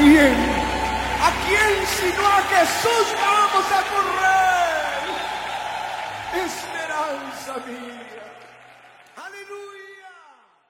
quién? ¿A quién sino a Jesús vamos a correr? Esperanza mía.